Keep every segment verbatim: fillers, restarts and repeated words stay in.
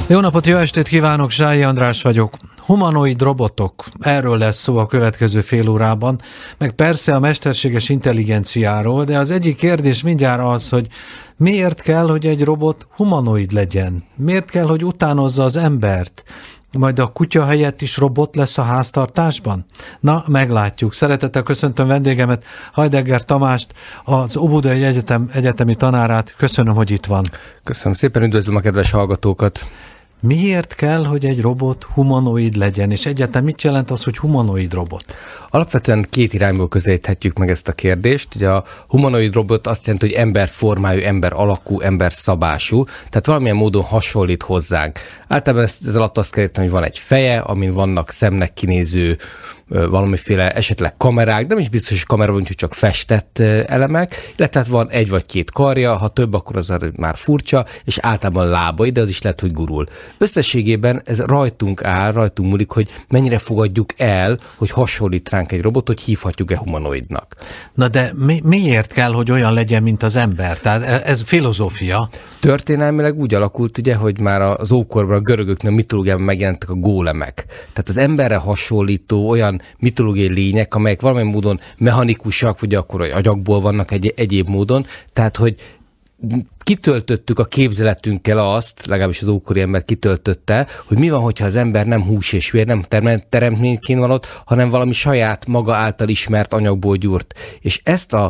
Jó napot, jó estét kívánok, Zsályi András vagyok. Humanoid robotok, erről lesz szó a következő fél órában, meg persze a mesterséges intelligenciáról, de az egyik kérdés mindjárt az, hogy miért kell, hogy egy robot humanoid legyen? Miért kell, hogy utánozza az embert? Majd a kutya helyett is robot lesz a háztartásban? Na, meglátjuk. Szeretettel köszöntöm vendégemet, Heidegger Tamást, az Óbudai Egyetem egyetemi tanárát. Köszönöm, hogy itt van. Köszönöm szépen, üdvözlöm a kedves hallgatókat. Miért kell, hogy egy robot humanoid legyen, és egyáltalán mit jelent az, hogy humanoid robot? Alapvetően két irányból közelíthetjük meg ezt a kérdést. Ugye a humanoid robot azt jelenti, hogy emberformájú, ember alakú, ember szabású, tehát valamilyen módon hasonlít hozzánk. Általában ez, ez alatt azt kell érteni, hogy van egy feje, amin vannak szemnek kinéző valamiféle esetleg kamerák, de nem is biztos, hogy kamera van, hogy csak festett elemek, illetve van egy vagy két karja, ha több, akkor az már furcsa, és általában lábai, de az is lehet, hogy gurul. Összességében ez rajtunk áll, rajtunk múlik, hogy mennyire fogadjuk el, hogy hasonlít ránk egy robot, hogy hívhatjuk-e humanoidnak. Na de mi, miért kell, hogy olyan legyen, mint az ember? Tehát ez filozófia. Történelmileg úgy alakult, ugye, hogy már az ókorban a görögöknél, a mitológiában megjelentek a gólemek. Tehát az emberre hasonlító olyan mitológiai lények, amelyek valamilyen módon mechanikusak, vagy akkor agyagból vannak egy, egyéb módon. Tehát, hogy kitöltöttük a képzeletünkkel azt, legalábbis az ókori ember kitöltötte, hogy mi van, hogyha az ember nem hús és vér, nem teremtményként van ott, hanem valami saját maga által ismert anyagból gyúrt. És ezt a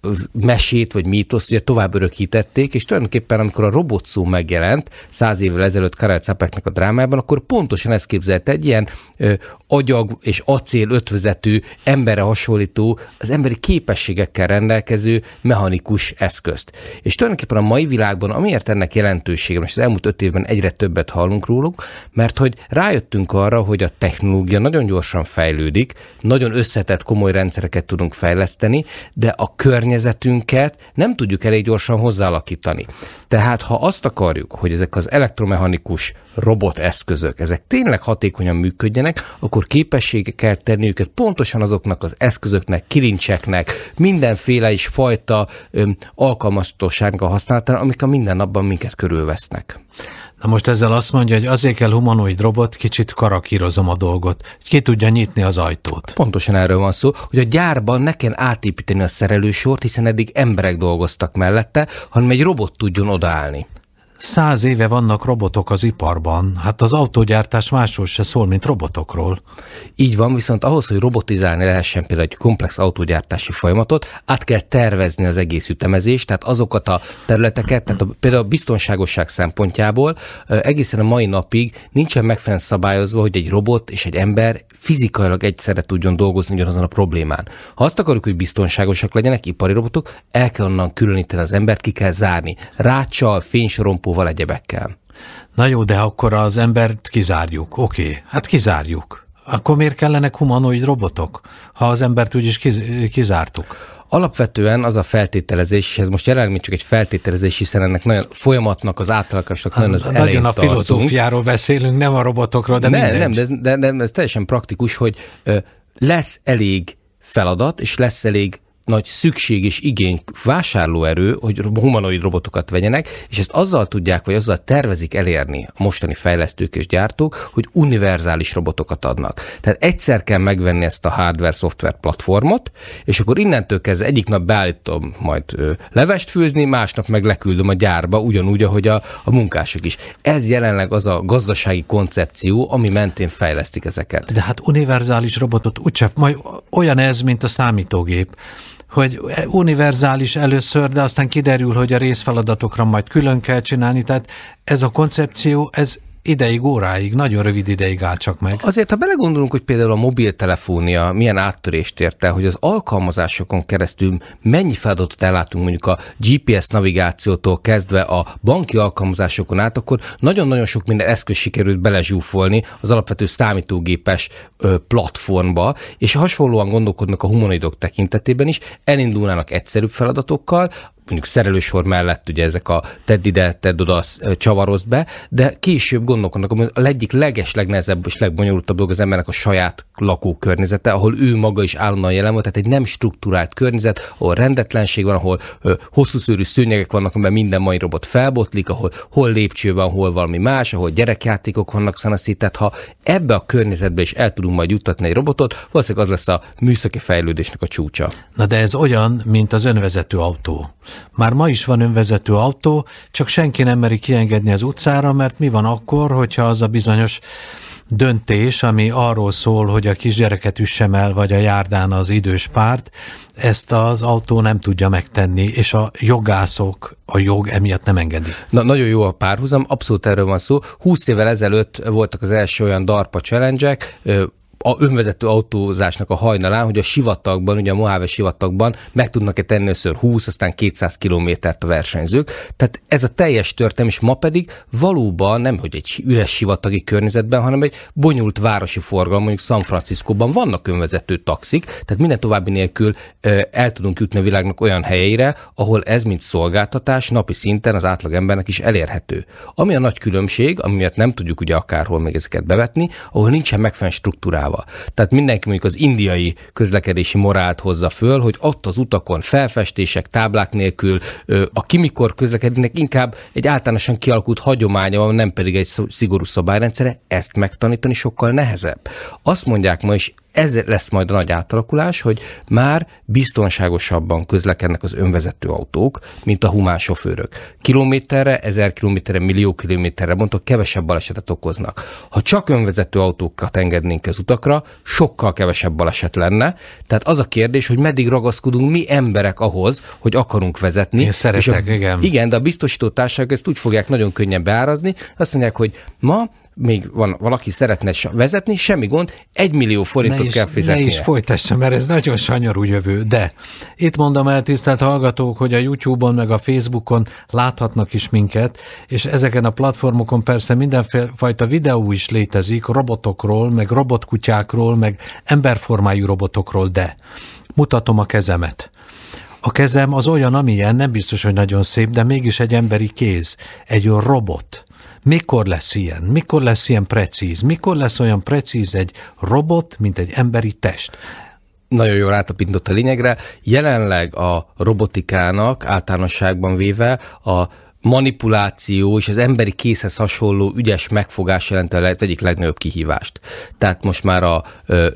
mesét vagy mítoszt ugye tovább örökítették, és tulajdonképpen amikor a robot szó megjelent száz évvel ezelőtt Karel Čapeknek a drámában, akkor pontosan ezt képzelte, egy ilyen ö, agyag és acél ötvözetű, emberre hasonlító, az emberi képességekkel rendelkező mechanikus eszközt. És tulajdonképpen a mai világban, amiért ennek jelentősége, és az elmúlt öt évben egyre többet hallunk róluk, mert hogy rájöttünk arra, hogy a technológia nagyon gyorsan fejlődik, nagyon összetett, komoly rendszereket tudunk fejleszteni, de a környezetünket nem tudjuk elég gyorsan hozzáalakítani. Tehát ha azt akarjuk, hogy ezek az elektromechanikus roboteszközök, ezek tényleg hatékonyan működjenek, akkor képességek kell tenni őket pontosan azoknak az eszközöknek, kilincseknek, mindenféle is fajta öm, alkalmazhatósággal használatán, amik a mindennapban minket körülvesznek. Na most ezzel azt mondja, hogy azért kell humanoid robot, kicsit karakírozom a dolgot, ki tudja nyitni az ajtót. Pontosan erről van szó, hogy a gyárban ne kell átépíteni a szerelősort, hiszen eddig emberek dolgoztak mellette, hanem egy robot tudjon odaállni. Száz éve vannak robotok az iparban, hát az autógyártás másról se szól, mint robotokról. Így van, viszont ahhoz, hogy robotizálni lehessen például egy komplex autógyártási folyamatot, át kell tervezni az egész ütemezést, tehát azokat a területeket, tehát a, például a biztonságosság szempontjából egészen a mai napig nincsen megfelelően szabályozva, hogy egy robot és egy ember fizikailag egyszerre tudjon dolgozni ugyanazon a problémán. Ha azt akarjuk, hogy biztonságosak legyenek ipari robotok, el kell onnan különíteni az embert, ki kell zárni. Ráccsal, fénysorompóval, egyebekkel. Na jó, de akkor az embert kizárjuk. Oké, okay, hát kizárjuk. Akkor miért kellenek humanoid robotok, ha az embert úgyis kiz, kizártuk? Alapvetően az a feltételezés, és ez most jelenleg még csak egy feltételezés, hiszen ennek nagyon folyamatnak, az átalakásnak nagyon az elején Nagyon a filozófiáról beszélünk, nem a robotokról, de ne, mindegy. Nem, de ez, de, de ez teljesen praktikus, hogy ö, lesz elég feladat, és lesz elég nagy szükség és igény, vásárlóerő, hogy humanoid robotokat vegyenek, és ezt azzal tudják, vagy azzal tervezik elérni a mostani fejlesztők és gyártók, hogy univerzális robotokat adnak. Tehát egyszer kell megvenni ezt a hardware-szoftver platformot, és akkor innentől kezdve egyik nap beállítom majd ö, levest főzni, másnap meg leküldöm a gyárba, ugyanúgy, ahogy a, a munkások is. Ez jelenleg az a gazdasági koncepció, ami mentén fejlesztik ezeket. De hát univerzális robotot úgyse, majd olyan ez, mint a számítógép, hogy univerzális először, de aztán kiderül, hogy a részfeladatokra majd külön kell csinálni, tehát ez a koncepció, ez ideig, óráig, nagyon rövid ideig áll csak meg. Azért, ha belegondolunk, hogy például a mobiltelefónia milyen áttörést ért el, hogy az alkalmazásokon keresztül mennyi feladatot ellátunk, mondjuk a gé pé es navigációtól kezdve a banki alkalmazásokon át, akkor nagyon-nagyon sok minden eszköz sikerült belezsúfolni az alapvető számítógépes ö, platformba, és hasonlóan gondolkodnak a humanoidok tekintetében is, elindulnának egyszerűbb feladatokkal, mondjuk szerelősor mellett ugye ezek a tedd ide, tedd oda, csavarozd be, de később gondolkodnak, hogy a egyik leges, legnehezebb és legbonyolultabb dolog az embernek a saját lakókörnyezete, ahol ő maga is állandóan jelen volt, tehát egy nem struktúrált környezet, ahol rendetlenség van, ahol ö, hosszú szőrű szőnyegek vannak, amiben minden mai robot felbotlik, ahol hol lépcső van, hol valami más, ahol gyerekjátékok vannak szanaszét, tehát ha ebbe a környezetbe is el tudunk majd juttatni egy robotot, valószínűleg az lesz a műszaki fejlődésnek a csúcsa. Na de ez olyan, mint az önvezető autó. Már ma is van önvezető autó, csak senki nem meri kiengedni az utcára, mert mi van akkor, hogyha az a bizonyos döntés, ami arról szól, hogy a kisgyereket üssem el, vagy a járdán az idős párt, ezt az autó nem tudja megtenni, és a jogászok a jog emiatt nem engedi. Na, nagyon jó a párhuzam, abszolút erről van szó. húsz évvel ezelőtt voltak az első olyan DARPA challenge-ek, a önvezető autózásnak a hajnalán, hogy a sivatagban, ugye a Mojave sivatagban meg tudnak-e tenni először húsz, aztán kétszáz kilométert a versenyzők. Tehát ez a teljes történet, és ma pedig valóban nem, hogy egy üres sivatagi környezetben, hanem egy bonyolult városi forgalom, mondjuk San Franciscóban vannak önvezető taxik, tehát minden további nélkül el tudunk jutni a világnak olyan helyeire, ahol ez, mint szolgáltatás, napi szinten az átlagembernek is elérhető. Ami a nagy különbség, ami miatt nem tudjuk ugye akárhol még ezeket bevetni, ahol nincsen megfelelően struktúrálva. Tehát mindenki mondjuk az indiai közlekedési morált hozza föl, hogy ott az utakon felfestések, táblák nélkül, aki mikor közlekednek, inkább egy általánosan kialakult hagyománya van, nem pedig egy szigorú szabályrendszere, ezt megtanítani sokkal nehezebb. Azt mondják ma is, ez lesz majd a nagy átalakulás, hogy már biztonságosabban közlekednek az önvezető autók, mint a humán sofőrök. Kilométerre, ezer kilométerre, millió kilométerre, mondtok, kevesebb balesetet okoznak. Ha csak önvezető autókat engednénk az utakra, sokkal kevesebb baleset lenne. Tehát az a kérdés, hogy meddig ragaszkodunk mi emberek ahhoz, hogy akarunk vezetni. Én szeretek, és a, igen. Igen, de a biztosító társaságok ezt úgy fogják nagyon könnyen beárazni, azt mondják, hogy ma még van valaki szeretne vezetni, semmi gond, egy millió forintot kell fizetnie. Ne is folytassam, mert ez nagyon sanyarú jövő, de itt mondom el, tisztelt hallgatók, hogy a YouTube-on meg a Facebookon láthatnak is minket, és ezeken a platformokon persze mindenfajta videó is létezik robotokról, meg robotkutyákról, meg emberformájú robotokról, de mutatom a kezemet. A kezem az olyan, amilyen, nem biztos, hogy nagyon szép, de mégis egy emberi kéz, egy robot. Mikor lesz ilyen? Mikor lesz ilyen precíz? Mikor lesz olyan precíz egy robot, mint egy emberi test? Nagyon jól rátapintott a lényegre. Jelenleg a robotikának általánosságban véve a manipuláció és az emberi kézhez hasonló ügyes megfogás jelenti az egyik legnagyobb kihívást. Tehát most már a ö,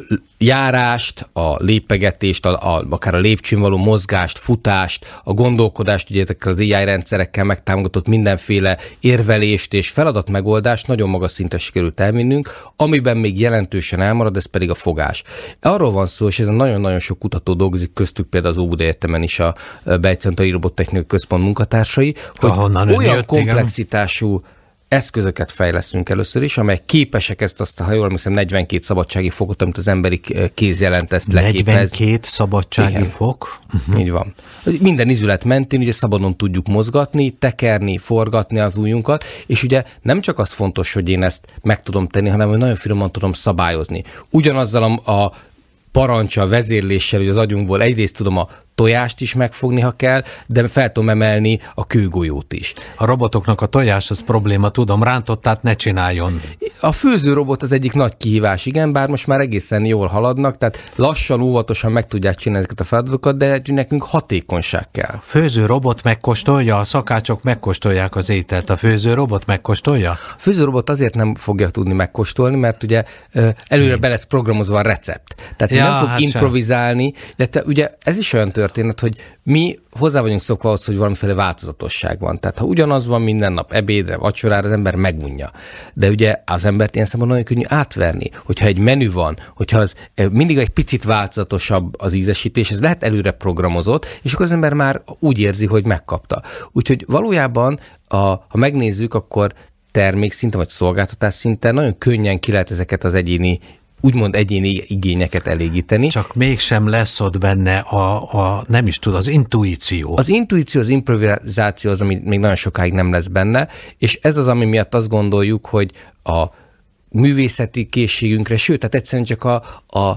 járást, a lépegetést, a, a, akár a lépcsőn való mozgást, futást, a gondolkodást, ugye ezekkel az á i rendszerekkel megtámogatott mindenféle érvelést és feladatmegoldást nagyon magas szintre sikerült elvinnünk, amiben még jelentősen elmarad, ez pedig a fogás. Arról van szó, és ezen nagyon-nagyon sok kutató dolgozik, köztük például az Óbudai Egyetemen is a Bejcentai Robottechnikai Központ munkatársai, hogy Ahonnan olyan jött, komplexitású eszközöket fejlesztünk először is, amelyek képesek ezt, azt, ha jól emlékszem, negyvenkét szabadsági fokot, amit az emberi kéz jelent, ezt leképezni. negyvenkét szabadsági Igen. fok? Uh-huh. Így van. Minden izület mentén ugye szabadon tudjuk mozgatni, tekerni, forgatni az ujjunkat, és ugye nem csak az fontos, hogy én ezt meg tudom tenni, hanem hogy nagyon finoman tudom szabályozni. Ugyanazzal a, a parancsal, vezérléssel, hogy az agyunkból egyrészt tudom a tojást is megfogni, ha kell, de fel tudom emelni a kőgolyót is. A robotoknak a tojás az probléma, tudom, rántottát ne csináljon. A főzőrobot az egyik nagy kihívás, igen, bár most már egészen jól haladnak, tehát lassan, óvatosan meg tudják csinálni ezeket a feladatokat, de nekünk hatékonyság kell. A főzőrobot megkóstolja, a szakácsok megkóstolják az ételt, a főzőrobot megkóstolja? A főzőrobot azért nem fogja tudni megkóstolni, mert ugye előre be lesz programozva a recept. Tehát ja, nem fog hát improvizálni, de te, ugye ez is olyan történet, hogy mi hozzá vagyunk szokva ahhoz, hogy valamiféle változatosság van. Tehát ha ugyanaz van minden nap ebédre, vacsorára, az ember megunja. De ugye az embert ilyen szemben nagyon könnyű átverni. Hogyha egy menü van, hogyha az mindig egy picit változatosabb az ízesítés, ez lehet előre programozott, és akkor az ember már úgy érzi, hogy megkapta. Úgyhogy valójában, a, ha megnézzük, akkor termékszinten vagy szolgáltatás szinten nagyon könnyen ki lehet ezeket az egyéni úgymond egyéni igényeket elégíteni. Csak mégsem lesz ott benne a, a nem is tud, az intuíció. Az intuíció, az improvizáció az, ami még nagyon sokáig nem lesz benne, és ez az, ami miatt azt gondoljuk, hogy a művészeti készségünkre, sőt, tehát egyszerűen csak a, a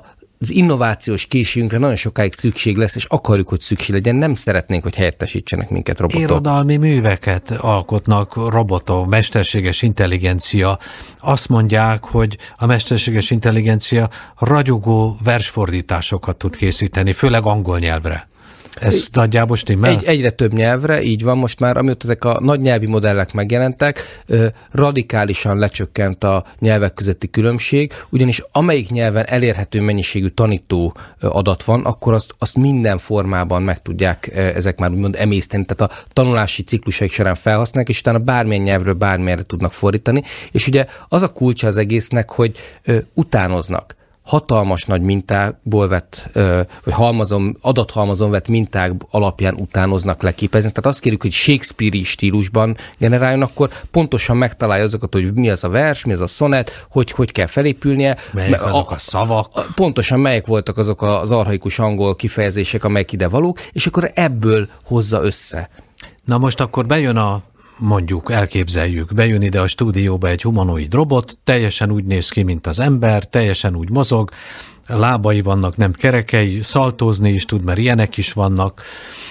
az innovációs készségünkre nagyon sokáig szükség lesz, és akarjuk, hogy szükség legyen, nem szeretnénk, hogy helyettesítsenek minket robotok. Irodalmi műveket alkotnak robotok, mesterséges intelligencia. Azt mondják, hogy a mesterséges intelligencia ragyogó versfordításokat tud készíteni, főleg angol nyelvre. Ez nagyjából stimmel? Egy, egyre több nyelvre, így van, most már, amióta ezek a nagy nyelvi modellek megjelentek, radikálisan lecsökkent a nyelvek közötti különbség, ugyanis amelyik nyelven elérhető mennyiségű tanító adat van, akkor azt, azt minden formában meg tudják ezek már úgymond emészteni, tehát a tanulási ciklusaik során felhasználják, és utána bármilyen nyelvről bármilyenre tudnak fordítani, és ugye az a kulcsa az egésznek, hogy utánoznak. Hatalmas nagy mintákból vett, vagy halmazon, adathalmazon vett minták alapján utánoznak, leképeznek. Tehát azt kérjük, hogy Shakespeare-i stílusban generáljon, akkor pontosan megtalálja azokat, hogy mi az a vers, mi az a szonet, hogy hogy kell felépülnie. Melyek azok a, a szavak. Pontosan melyek voltak azok az archaikus angol kifejezések, amelyek ide valók, és akkor ebből hozza össze. Na most akkor bejön a mondjuk, elképzeljük, bejön ide a stúdióba egy humanoid robot, teljesen úgy néz ki, mint az ember, teljesen úgy mozog, lábai vannak, nem kerekei, szaltózni is tud, mert ilyenek is vannak.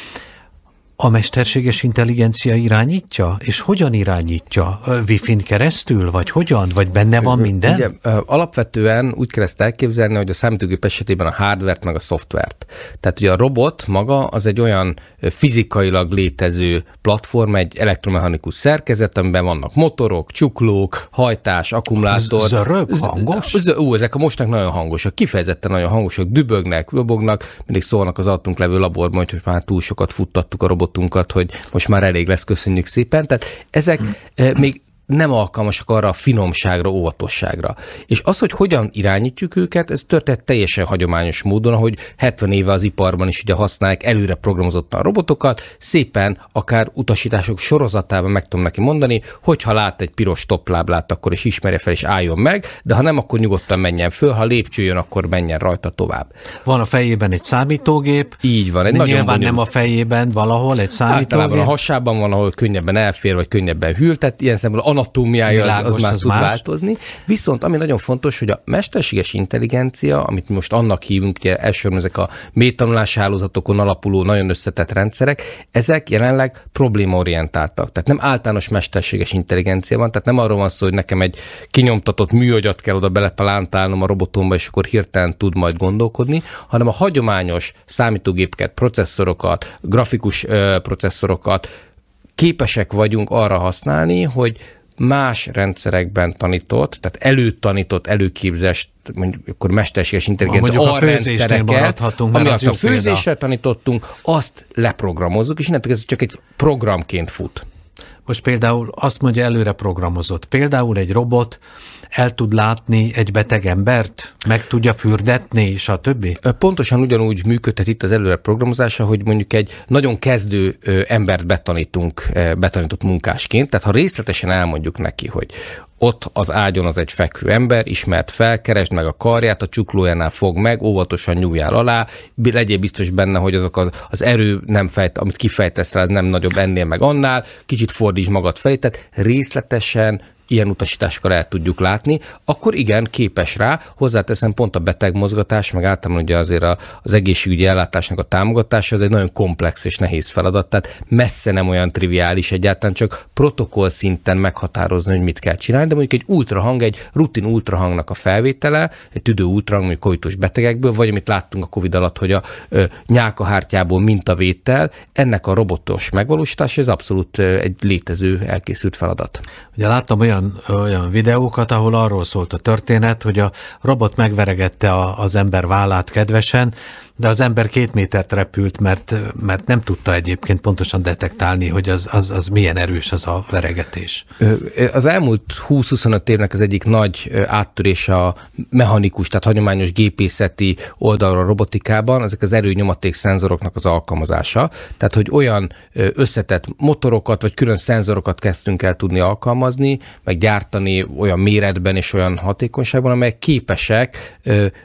A mesterséges intelligencia irányítja? És hogyan irányítja? Wi-Fi-n keresztül? Vagy hogyan? Vagy benne van minden? Ugye, alapvetően úgy kell ezt elképzelni, hogy a számítógép esetében a hardvert meg a szoftvert. Tehát ugye a robot maga az egy olyan fizikailag létező platform, egy elektromechanikus szerkezet, amiben vannak motorok, csuklók, hajtás, akkumulátor. Zörög, hangos? Z- Ó, ezek a mostnak nagyon hangosak, kifejezetten nagyon hangosak, dübögnek, lobognak, mindig szólnak az alattunk levő laborban, hogy már túl sokat futtattuk a robot, hogy most már elég lesz, köszönjük szépen. Tehát ezek hmm. még nem alkalmasak arra a finomságra, óvatosságra. És az, hogy hogyan irányítjuk őket, ez történt teljesen hagyományos módon, ahogy hetven éve az iparban is ugye használják előre programozottan a robotokat, szépen akár utasítások sorozatában meg tudom neki mondani, hogyha lát egy piros topláblát, akkor is ismerje fel és álljon meg, de ha nem, akkor nyugodtan menjen föl, ha lépcső jön, akkor menjen rajta tovább. Van a fejében egy számítógép. Így van. Egy nyilván bonyolult. Nem a fejében, valahol egy számítógép. Általában a hasában van, ahol könnyebben elfér, vagy könnyebben hűl, tehát ilyen szempontból anatómiája az, az már az tud más. változni. Viszont ami nagyon fontos, hogy a mesterséges intelligencia, amit mi most annak hívunk, ugye elsősorban ezek a mélytanulási hálózatokon alapuló nagyon összetett rendszerek, ezek jelenleg problémaorientáltak. Tehát nem általános mesterséges intelligencia van, tehát nem arról van szó, hogy nekem egy kinyomtatott műagyat kell oda belepalántálnom a robotomba, és akkor hirtelen tud majd gondolkodni, hanem a hagyományos számítógépeket, processzorokat, grafikus ö, processzorokat képesek vagyunk arra használni, hogy más rendszerekben tanított, tehát előtanított, előképzést, mondjuk akkor mesterséges intelligencia alrendszereket, amit a főzésre tanítottunk, azt leprogramozzuk, és innentől ez csak egy programként fut. Most például azt mondja, előre programozott. Például egy robot el tud látni egy beteg embert, meg tudja fürdetni, stb. Pontosan ugyanúgy működhet itt az előre programozása, hogy mondjuk egy nagyon kezdő embert betanítunk, betanított munkásként, tehát ha részletesen elmondjuk neki, hogy ott az ágyon az egy fekvő ember, ismert fel, keresd meg a karját, a csuklójánál fog meg, óvatosan nyúljál alá, legyél biztos benne, hogy azok az, az erő, nem fejt, amit kifejtesz rá, az nem nagyobb ennél meg annál, kicsit fordíts magad felé, tehát részletesen ilyen utasításokkal el tudjuk látni, akkor igen, képes rá, hozzáteszem pont a betegmozgatás, meg általában ugye azért az egészségügyi ellátásnak a támogatása, az egy nagyon komplex és nehéz feladat, tehát messze nem olyan triviális egyáltalán, csak protokoll szinten meghatározni, hogy mit kell csinálni, de mondjuk egy ultrahang, egy rutin ultrahangnak a felvétele, egy tüdő ultrahang, mondjuk kovitos betegekből, vagy amit láttunk a Covid alatt, hogy a ö, nyálkahártyából mintavétel, ennek a robotos megvalósítása, ez abszolút ö, egy létező, elkészült feladat. Ugye láttam olyan olyan videókat, ahol arról szólt a történet, hogy a robot megveregette a, az ember vállát kedvesen, de az ember két métert repült, mert, mert nem tudta egyébként pontosan detektálni, hogy az, az, az milyen erős az a veregetés. Az elmúlt húsz-huszonöt évnek az egyik nagy áttörése a mechanikus, tehát hagyományos gépészeti oldalra a robotikában, ezek az erőnyomaték szenzoroknak az alkalmazása. Tehát, hogy olyan összetett motorokat, vagy külön szenzorokat kezdtünk el tudni alkalmazni, meg gyártani olyan méretben és olyan hatékonyságban, amelyek képesek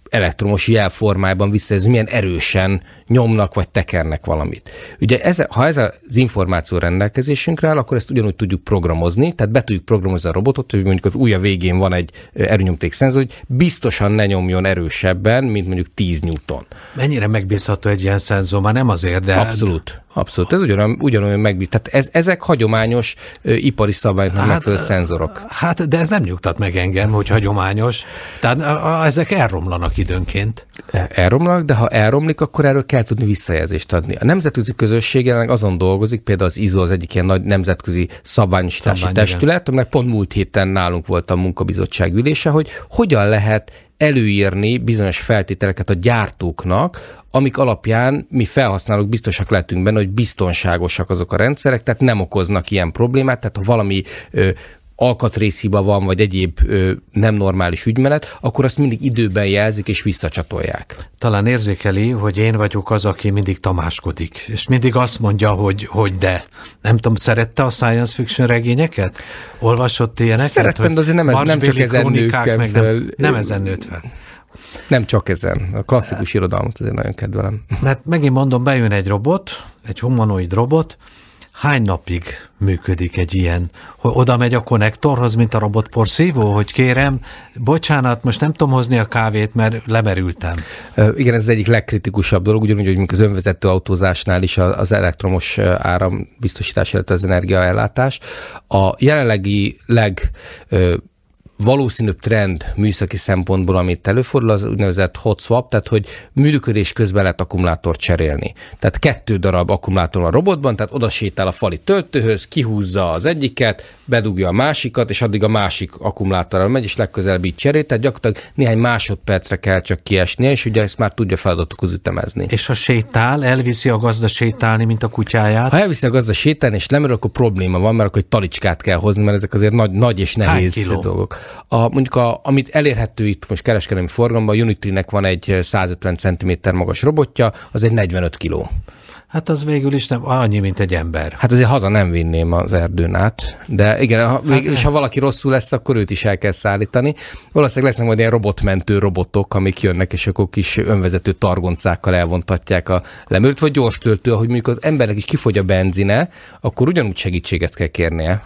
elektromos jel formájában visszajelző, milyen erősen nyomnak vagy tekernek valamit. Ugye ez, ha ez az információ rendelkezésünkre áll, akkor ezt ugyanúgy tudjuk programozni, tehát be tudjuk programozni a robotot, hogy mondjuk az ujja végén van egy erőnyomték szenzor, hogy biztosan ne nyomjon erősebben, mint mondjuk tíz newton. Mennyire megbízható egy ilyen szenzor? Már nem azért, de... Abszolút. Abszolút. Ez ugyanolyan, ugyanolyan megbízható. Tehát ez, ezek hagyományos ö, ipari szabályoknak hát, megfelelő szenzorok. Hát, de ez nem nyugtat meg engem, hogy hagyományos. Tehát a, a, ezek elromlanak időnként. Elromlanak, de ha elromlik, akkor erről kell tudni visszajelzést adni. A nemzetközi közösség jelenleg azon dolgozik, például az i es o az egyik ilyen nagy nemzetközi szabványosítási Szabvány, testület, aminek pont múlt héten nálunk volt a munkabizottság ülése, hogy hogyan lehet előírni bizonyos feltételeket a gyártóknak, amik alapján mi felhasználók biztosak lehetünk benne, hogy biztonságosak azok a rendszerek, tehát nem okoznak ilyen problémát, tehát ha valami ö, alkatrészhiba van, vagy egyéb ö, nem normális ügymenet, akkor azt mindig időben jelzik és visszacsatolják. Talán érzékeli, hogy én vagyok az, aki mindig tamáskodik, és mindig azt mondja, hogy, hogy de. Nem tudom, szerette a science fiction regényeket? Olvasott ilyeneket? Szerettem, de azért nem, ez, nem csak ezen nőttem meg nem, nem ezen nőtt fel. Nem csak ezen. A klasszikus irodalmat azért nagyon kedvelem. Mert megint mondom, bejön egy robot, egy humanoid robot, hány napig működik egy ilyen? Hogy oda megy a konnektorhoz, mint a robotporszívó, hogy kérem, bocsánat, most nem tudom hozni a kávét, mert lemerültem. Uh, igen, ez az egyik legkritikusabb dolog, ugyanúgy, hogy az önvezető autózásnál is az elektromos áram biztosítás, illetve az energiaellátás. A jelenlegi leg uh, valószínűbb trend műszaki szempontból, amit előfordul, az úgynevezett hot swap, tehát hogy működés közben lehet akkumulátort cserélni. Tehát kettő darab akkumulátor van a robotban, tehát oda sétál a fali töltőhöz, kihúzza az egyiket, bedugja a másikat, és addig a másik akkumulátorral megy, és legközelebb így cserél, tehát gyakorlatilag néhány másodpercre kell csak kiesnie, és ugye ezt már tudja feladatokhoz ütemezni. És ha sétál, elviszi a gazda sétálni, mint a kutyáját? Ha elviszi a gazda sétálni, és lemerül, akkor probléma van, mert akkor egy talicskát kell hozni, mert ezek azért nagy, nagy és nehéz dolgok. A, mondjuk, a, amit elérhető itt most kereskedelmi forgalomban, a Unitynek van egy százötven centiméter magas robotja, az egy negyvenöt kiló. Hát az végül is nem annyi, mint egy ember. Hát azért haza nem vinném az erdőn át, de igen, ha, hát, és ha valaki rosszul lesz, akkor őt is el kell szállítani. Valószínűleg lesznek majd ilyen robotmentő robotok, amik jönnek, és akkor kis önvezető targoncákkal elvontatják a leműrt, vagy gyors töltő, ahogy mondjuk az embernek is kifogy a benzine, akkor ugyanúgy segítséget kell kérnie.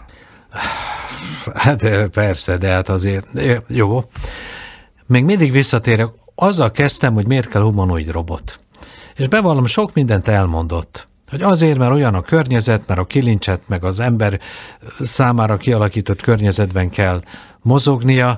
Hát persze, de hát azért jó. Még mindig visszatérek. Azzal kezdtem, hogy miért kell humanoid robot. És bevallom, sok mindent elmondott. Hogy azért, mert olyan a környezet, mert a kilincset, meg az ember számára kialakított környezetben kell mozognia.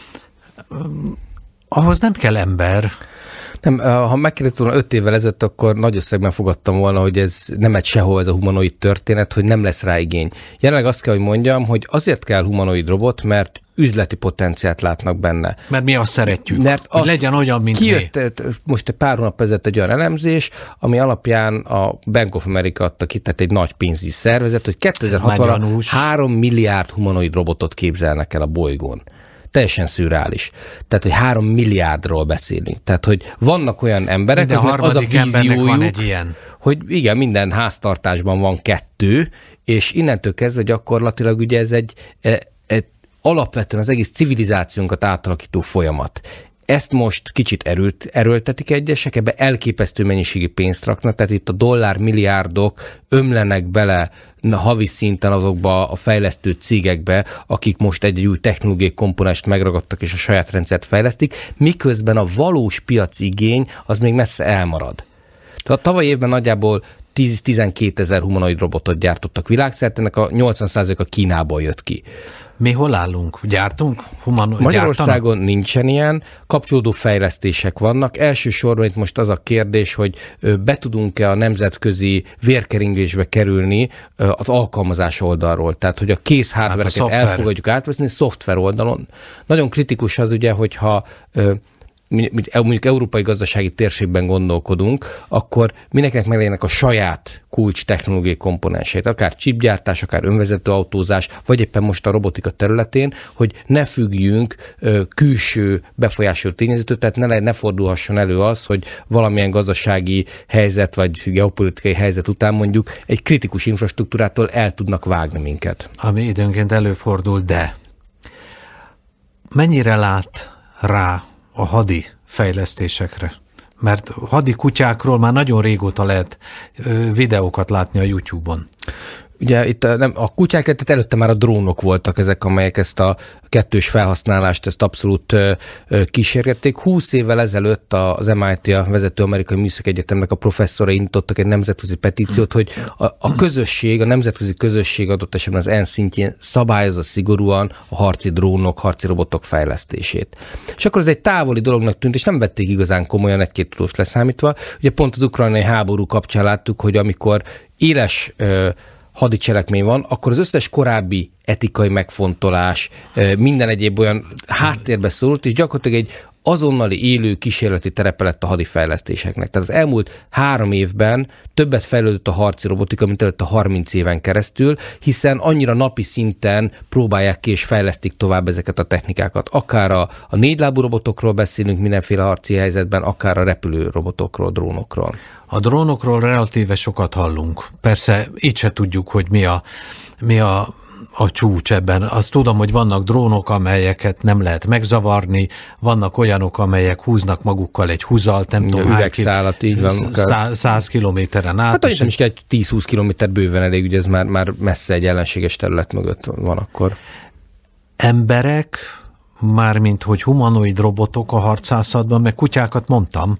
Ahhoz nem kell ember. Nem, ha megkérdeztem volna öt évvel ezelőtt, akkor nagy összegben fogadtam volna, hogy ez nem megy sehol ez a humanoid történet, hogy nem lesz rá igény. Jelenleg azt kell, hogy mondjam, hogy azért kell humanoid robot, mert üzleti potenciált látnak benne. Mert mi azt szeretjük, mert hogy legyen olyan, mint kijött, mi. Most egy pár hónap ezelőtt egy olyan elemzés, ami alapján a Bank of America adta ki, tehát egy nagy pénzügyi szervezet, hogy kétezer-hatvanra három milliárd humanoid robotot képzelnek el a bolygón. Teljesen szürreális. Tehát, hogy három milliárdról beszélünk. Tehát, hogy vannak olyan emberek, akiknek az a víziójuk, van egy ilyen. Hogy igen, minden háztartásban van kettő, és innentől kezdve gyakorlatilag ugye ez egy, egy alapvetően az egész civilizációnkat átalakító folyamat. Ezt most kicsit erőlt, erőltetik egyesek, ebbe elképesztő mennyiségű pénzt raknak, tehát itt a dollármilliárdok ömlenek bele havi szinten azokba a fejlesztő cégekbe, akik most egy új technológiai komponenst megragadtak és a saját rendszert fejlesztik, miközben a valós piaci igény az még messze elmarad. Tehát a tavaly évben nagyjából tíz-tizenkét ezer humanoid robotot gyártottak világszerte, ennek a nyolcvan százaléka Kínából jött ki. Mi hol állunk? Gyártunk? Humano- Magyarországon gyártanak? Nincsen ilyen, kapcsolódó fejlesztések vannak. Elsősorban itt most az a kérdés, hogy be tudunk-e a nemzetközi vérkeringésbe kerülni az alkalmazás oldalról. Tehát, hogy a kész hardvereket hát elfogadjuk átveszni, szoftver oldalon. Nagyon kritikus az ugye, hogyha mondjuk európai gazdasági térségben gondolkodunk, akkor mindenkinek meglegyenek a saját kulcs technológiai komponenseit, akár chipgyártás, akár önvezető autózás, vagy éppen most a robotika területén, hogy ne függjünk ö, külső befolyásoló tényezőtől, tehát ne, ne fordulhasson elő az, hogy valamilyen gazdasági helyzet, vagy geopolitikai helyzet után mondjuk egy kritikus infrastruktúrától el tudnak vágni minket. Ami időnként előfordul, de mennyire lát rá a hadi fejlesztésekre? Mert hadi kutyákról már nagyon régóta lehet videókat látni a YouTube-on. Ugye itt a, nem, a kutyák, tehát előtte már a drónok voltak ezek, amelyek ezt a kettős felhasználást, ezt abszolút ö, ö, kísérgették. Húsz évvel ezelőtt az em i té, a vezető amerikai műszaki egyetemnek a professzorai indítottak egy nemzetközi petíciót, hogy a, a közösség, a nemzetközi közösség adott esetben az ENSZ szintjén szabályozza szigorúan a harci drónok, harci robotok fejlesztését. És akkor ez egy távoli dolognak tűnt, és nem vették igazán komolyan, egy-két tudós leszámítva. Ugye pont az ukrajnai háború kapcsán láttuk, hogy amikor éles ö, hadicselekmény van, akkor az összes korábbi etikai megfontolás, minden egyéb olyan háttérbe szorult, és gyakorlatilag egy azonnali élő kísérleti terepe lett a hadifejlesztéseknek. Tehát az elmúlt három évben többet fejlődött a harci robotika, mint előtt a harminc éven keresztül, hiszen annyira napi szinten próbálják ki és fejlesztik tovább ezeket a technikákat. Akár a, a négylábú robotokról beszélünk mindenféle harci helyzetben, akár a repülő robotokról, drónokról. A drónokról relatíve sokat hallunk. Persze így se tudjuk, hogy mi a, mi a, a csúcs ebben. Azt tudom, hogy vannak drónok, amelyeket nem lehet megzavarni, vannak olyanok, amelyek húznak magukkal egy húzalt, nem tudom, üvegszálat, így van. Száz kilométeren át. Hát és nem is kell tíz-húsz kilométer bőven elég, ugye ez már, már messze egy ellenséges terület mögött van akkor. Emberek, mármint hogy humanoid robotok a harcászatban, meg kutyákat mondtam,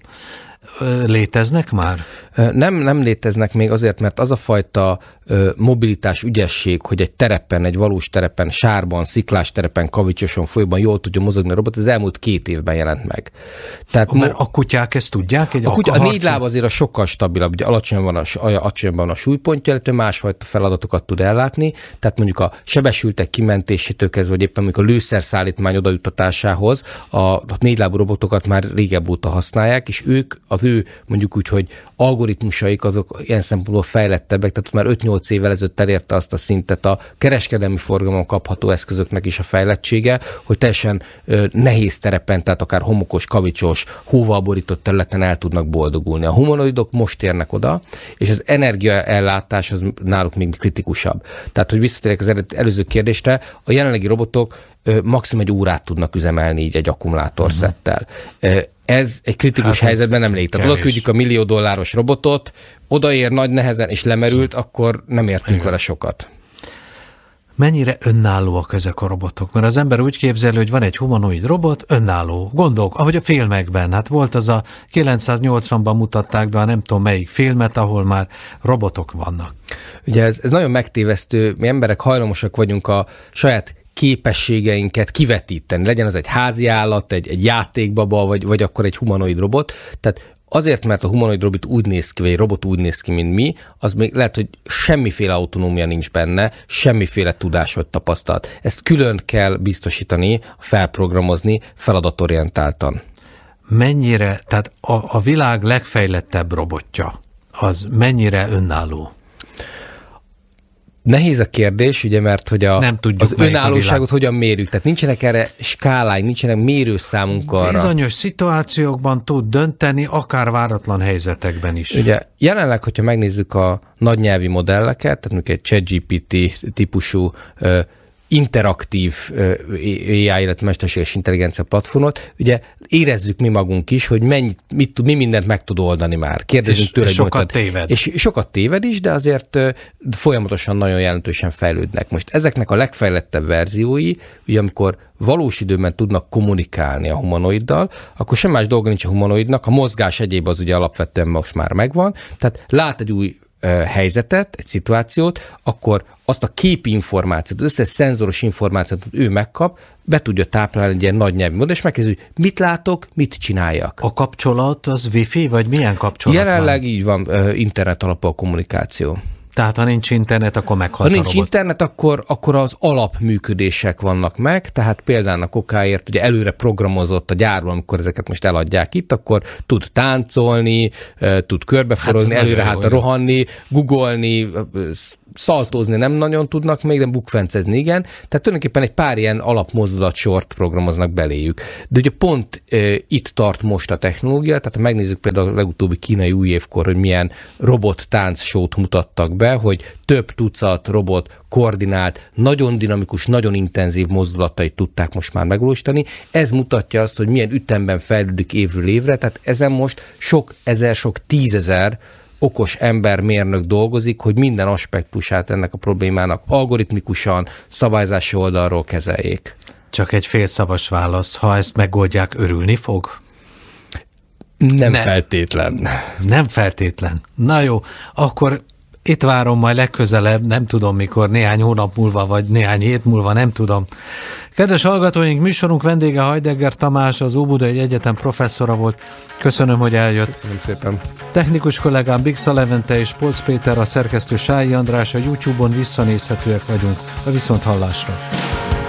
léteznek már? Nem, nem léteznek még azért, mert az a fajta mobilitás, ügyesség, hogy egy terepen, egy valós terepen, sárban, sziklás terepen, kavicsoson, folyóban jól tudja mozogni a robot, az elmúlt két évben jelent meg. Tehát mert mo- a kutyák ezt tudják? Egy a, kutya, a, a négy láb azért a sokkal stabilabb, ugye alacsonyan van a, alacsonyan a súlypontja, illetve másfajta feladatokat tud ellátni, tehát mondjuk a sebesültek kimentésétől kezdve, vagy éppen mondjuk a lőszerszállítmány odajuttatásához a, a négy lábú robotokat már régebb óta használják, és ők, az ő mondjuk úgy, hogy algoritmusaik azok ilyen szempontból fejlettebbek, tehát már öt-nyolc évvel ezelőtt elérte azt a szintet a kereskedelmi forgalomon kapható eszközöknek is a fejlettsége, hogy teljesen ö, nehéz terepen, tehát akár homokos, kavicsos, hóval borított területen el tudnak boldogulni. A humanoidok most érnek oda, és az energiaellátás az náluk még kritikusabb. Tehát, hogy visszatérek az előző kérdésre, a jelenlegi robotok ö, maximum egy órát tudnak üzemelni így egy akkumulátorszettel. Uh-huh. Ez egy kritikus hát helyzetben nem létezik. Tehát oda küldjük a millió dolláros robotot, odaér nagy nehezen és lemerült, akkor nem értünk igen. vele sokat. Mennyire önállóak ezek a robotok? Mert az ember úgy képzeli, hogy van egy humanoid robot, önálló. Gondolok, ahogy a filmekben. Hát volt az a kilencszáznyolcvanban mutatták be a nem tudom melyik filmet, ahol már robotok vannak. Ugye ez, ez nagyon megtévesztő. Mi emberek hajlamosak vagyunk a saját képességeinket kivetíteni. Legyen az egy házi állat, egy, egy játékbaba, vagy, vagy akkor egy humanoid robot. Tehát azért, mert a humanoid robot úgy néz ki, vagy egy robot úgy néz ki, mint mi, az még lehet, hogy semmiféle autonómia nincs benne, semmiféle tudás vagy tapasztalat. Ezt külön kell biztosítani, felprogramozni, feladatorientáltan. Mennyire, tehát a, a világ legfejlettebb robotja, az mennyire önálló? Nehéz a kérdés, ugye, mert hogy a, nem tudjuk, az önállóságot hogyan mérjük. Tehát nincsenek erre skáláink, nincsenek mérőszámunk arra. Bizonyos szituációkban tud dönteni, akár váratlan helyzetekben is. Ugye jelenleg, hogyha megnézzük a nagynyelvi modelleket, tehát mondjuk egy ChatGPT típusú uh, interaktív á i, illetve mesterséges intelligencia platformot, ugye érezzük mi magunk is, hogy mennyit, mit tud, mi mindent meg tud oldani már. Kérdezünk és, tőle, és sokat mondtad, téved. És sokat téved is, de azért folyamatosan nagyon jelentősen fejlődnek. Most ezeknek a legfejlettebb verziói, ugye amikor valós időben tudnak kommunikálni a humanoiddal, akkor sem más dolga nincs a humanoidnak, a mozgás egyéb az ugye alapvetően most már megvan, tehát lát egy új helyzetet, egy szituációt, akkor azt a képi információt, az összes szenzoros információt, amit ő megkap, be tudja táplálni egy ilyen nagy nyelvi módon, és megkezdő, mit látok, mit csináljak. A kapcsolat az wifi, vagy milyen kapcsolat Jelenleg van? így van, internet alapú a kommunikáció. Tehát ha nincs internet, akkor meghalt Ha a nincs robot. internet, akkor, akkor az alapműködések vannak meg, tehát például a kokáért ugye előre programozott a gyárban, amikor ezeket most eladják itt, akkor tud táncolni, tud körbeforogni, hát előre hát rohanni, googolni, szaltózni nem nagyon tudnak még, de bukfencezni igen. Tehát tulajdonképpen egy pár ilyen alapmozdulatsort programoznak beléjük. De ugye pont e, itt tart most a technológia, tehát ha megnézzük például a legutóbbi kínai új évkor, hogy milyen robot tánc show-t mutattak be, be, hogy több tucat robot koordinált, nagyon dinamikus, nagyon intenzív mozdulatait tudták most már megvalósítani. Ez mutatja azt, hogy milyen ütemben fejlődik évről évre, tehát ezen most sok ezer, sok tízezer okos ember, mérnök dolgozik, hogy minden aspektusát ennek a problémának algoritmikusan, szabályzási oldalról kezeljék. Csak egy félszavas válasz, ha ezt megoldják, örülni fog? Nem ne, feltétlen. Nem feltétlen. Na jó, akkor itt várom majd legközelebb, nem tudom mikor, néhány hónap múlva, vagy néhány hét múlva, nem tudom. Kedves hallgatóink, műsorunk vendége Heidegger Tamás, az Óbudai Egyetem professzora volt. Köszönöm, hogy eljött. Köszönöm szépen. Technikus kollégám Bixa Levente és Polc Péter, a szerkesztő Sályi András, a YouTube-on visszanézhetőek vagyunk. A viszonthallásra.